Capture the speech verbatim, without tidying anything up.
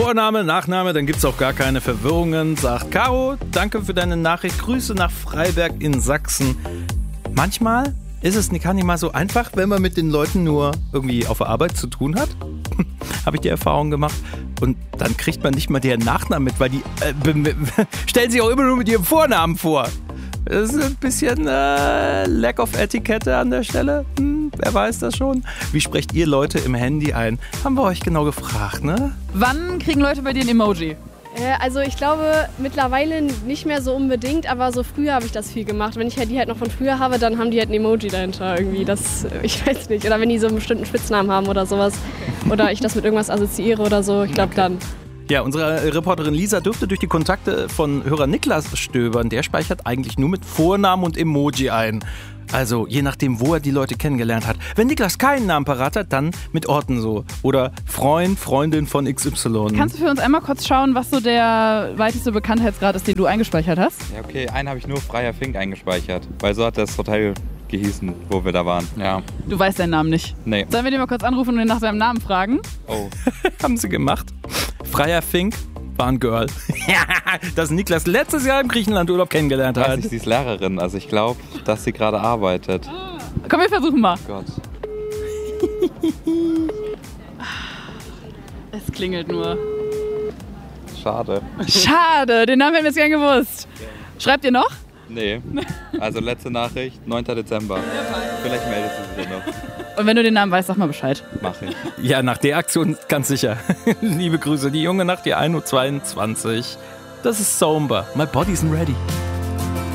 Vorname, Nachname, dann gibt's auch gar keine Verwirrungen, sagt Caro. Danke für deine Nachricht. Grüße nach Freiberg in Sachsen. Manchmal ist es gar nicht mal so einfach, wenn man mit den Leuten nur irgendwie auf der Arbeit zu tun hat. Habe ich die Erfahrung gemacht. Und dann kriegt man nicht mal deren Nachnamen mit, weil die äh, be- be- stellen sich auch immer nur mit ihrem Vornamen vor. Das ist ein bisschen äh, Lack of Etikette an der Stelle. Hm, wer weiß das schon? Wie sprecht ihr Leute im Handy ein? Haben wir euch genau gefragt, ne? Wann kriegen Leute bei dir ein Emoji? Äh, also ich glaube mittlerweile nicht mehr so unbedingt, aber so früher habe ich das viel gemacht. Wenn ich halt die halt noch von früher habe, dann haben die halt ein Emoji dahinter irgendwie. Das, ich weiß nicht. Oder wenn die so einen bestimmten Spitznamen haben oder sowas. Oder ich das mit irgendwas assoziiere oder so. Ich glaube Okay. dann. Ja, unsere Reporterin Lisa dürfte durch die Kontakte von Hörer Niklas stöbern. Der speichert eigentlich nur mit Vornamen und Emoji ein. Also je nachdem, wo er die Leute kennengelernt hat. Wenn Niklas keinen Namen parat hat, dann mit Orten so. Oder Freund, Freundin von X Y. Kannst du für uns einmal kurz schauen, was so der weiteste Bekanntheitsgrad ist, den du eingespeichert hast? Ja, okay, einen habe ich nur Freier Fink eingespeichert, weil so hat das Hotel gehießen, wo wir da waren. Ja, Du weißt deinen Namen nicht. nee. Sollen wir den mal kurz anrufen und ihn nach seinem Namen fragen? Oh, Haben sie gemacht. Freier Fink war ein Girl. Das Niklas letztes Jahr im Griechenlandurlaub kennengelernt weiß hat. nicht, sie ist Lehrerin, also ich glaube, dass sie gerade arbeitet. Komm, wir versuchen mal. Gott. Es klingelt nur. Schade. Schade, den Namen hätten wir jetzt gern gewusst. Schreibt ihr noch? Nee. Also letzte Nachricht, neunter Dezember. Vielleicht meldet sie sich ja noch. Und wenn du den Namen weißt, sag mal Bescheid. Mach ich. Ja, nach der Aktion ganz sicher. Liebe Grüße, die junge Nacht, die ein Uhr zweiundzwanzig. Das ist Somber. My body's ready.